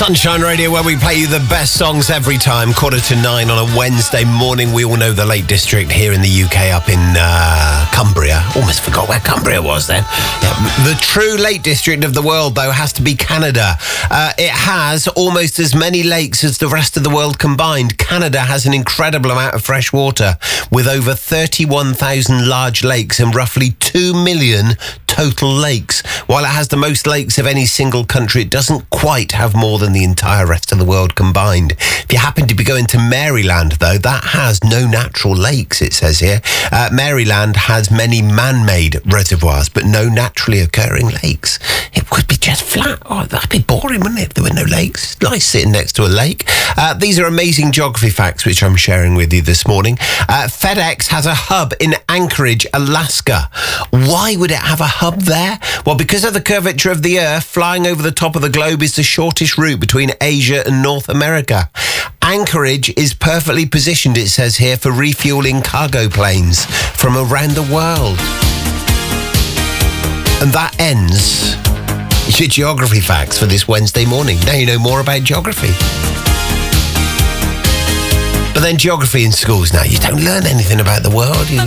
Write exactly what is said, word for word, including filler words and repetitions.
Sunshine Radio, where we play you the best songs every time. Quarter to nine on a Wednesday morning. We all know the Lake District here in the U K, up in uh, Cumbria. Almost forgot where Cumbria was then. Yeah. The true Lake District of the world, though, has to be Canada. Uh, it has almost as many lakes as the rest of the world combined. Canada has an incredible amount of fresh water, with over thirty-one thousand large lakes and roughly two million total lakes. While it has the most lakes of any single country, it doesn't quite have more than the entire rest of the world combined. If you happen to be going to Maryland, though, that has no natural lakes, it says here. Uh, Maryland has many man-made reservoirs, but no naturally occurring lakes. It would be just flat. Oh, that'd be boring, wouldn't it, if there were no lakes? Nice sitting next to a lake. Uh, these are amazing geography facts, which I'm sharing with you this morning. Uh, FedEx has a hub in Anchorage, Alaska. Why would it have a hub there? Well, because of the curvature of the Earth, flying over the top of the globe is the shortest route between Asia and North America. Anchorage is perfectly positioned, it says here, for refueling cargo planes from around the world. And that ends your geography facts for this Wednesday morning. Now you know more about geography. But then geography in schools now, you don't learn anything about the world. You